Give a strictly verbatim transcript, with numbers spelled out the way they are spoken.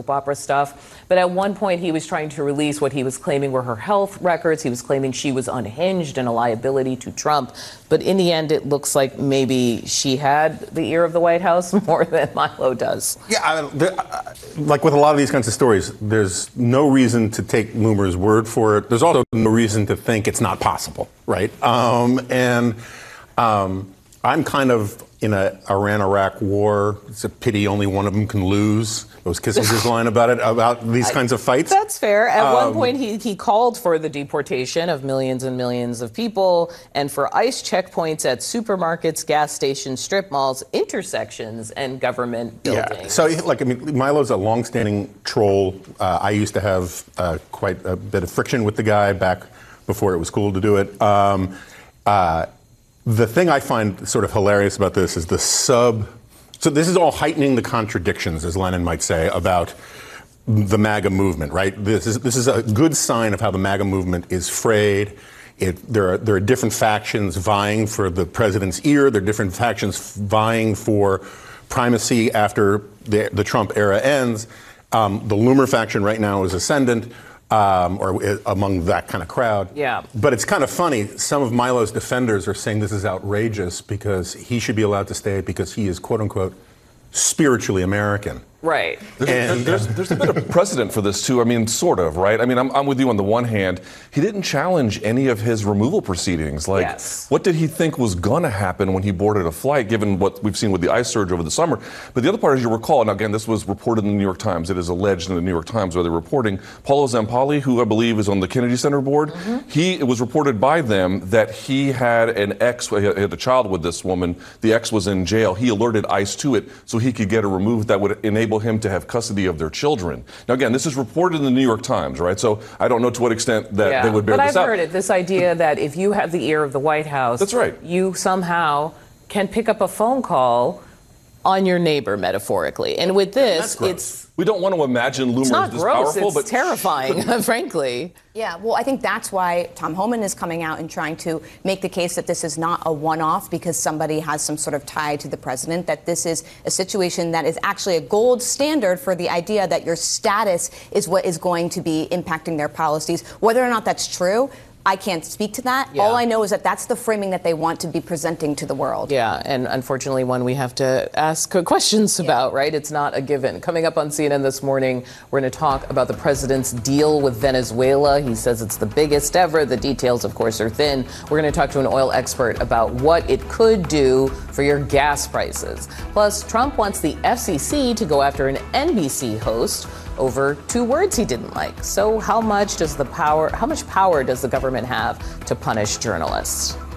soap opera stuff. But at one point, he was trying to release what he was claiming were her health records. He was claiming she was unhinged and a liability to Trump. But in the end, it looks like maybe she had the ear of the White House more than Milo does. Yeah, I, there, like with a lot of these kinds of stories, there's no reason to take Loomer's word for it. There's also no reason to think it's not possible, right? Um, and um, I'm kind of in a Iran-Iraq war. It's a pity only one of them can lose. It was Kissinger's line about it, about these kinds of fights. That's fair. At um, one point, he, he called for the deportation of millions and millions of people and for ICE checkpoints at supermarkets, gas stations, strip malls, intersections, and government buildings. Yeah. So, like, I mean, Milo's a longstanding troll. Uh, I used to have uh, quite a bit of friction with the guy back before it was cool to do it. Um, uh, The thing I find sort of hilarious about this is the sub. So this is all heightening the contradictions, as Lenin might say, about the MAGA movement, right? This is this is a good sign of how the MAGA movement is frayed. It, there are there are different factions vying for the president's ear. There are different factions vying for primacy after the, the Trump era ends. Um, the Loomer faction right now is ascendant. Um, or among that kind of crowd. Yeah. But it's kind of funny. Some of Milo's defenders are saying this is outrageous because he should be allowed to stay because he is, quote unquote, spiritually American. Right. There's, And, there's, there's a bit of precedent for this, too. I mean, sort of, right? I mean, I'm, I'm with you on the one hand. He didn't challenge any of his removal proceedings. Like, yes. What did he think was going to happen when he boarded a flight, given what we've seen with the ICE surge over the summer? But the other part, as you recall, and again, this was reported in the New York Times. It is alleged in the New York Times where they're reporting Paulo Zampalli, who I believe is on the Kennedy Center board. Mm-hmm. He, it was reported by them that he had an ex, he had a child with this woman. The ex was in jail. He alerted ICE to it so he could get her removed. That would enable him to have custody of their children. Now, again, this is reported in the New York Times, right? So I don't know to what extent that yeah. they would bear but this I've out. heard it, this idea that if you have the ear of the White House, that's right. You somehow can pick up a phone call on your neighbor, metaphorically. And with this, it's... We don't want to imagine Loomer it's not as this gross, powerful, it's but terrifying, frankly. Yeah, well, I think that's why Tom Homan is coming out and trying to make the case that this is not a one-off because somebody has some sort of tie to the president, that this is a situation that is actually a gold standard for the idea that your status is what is going to be impacting their policies. Whether or not that's true, I can't speak to that. Yeah. All I know is that that's the framing that they want to be presenting to the world. Yeah, and unfortunately one we have to ask questions about, right? It's not a given. Coming up on C N N this morning, we're going to talk about the president's deal with Venezuela. He says it's the biggest ever. The details, of course, are thin. We're going to talk to an oil expert about what it could do for your gas prices. Plus, Trump wants the F C C to go after an N B C host over two words he didn't like. So how much does the power, how much power does the government have to punish journalists?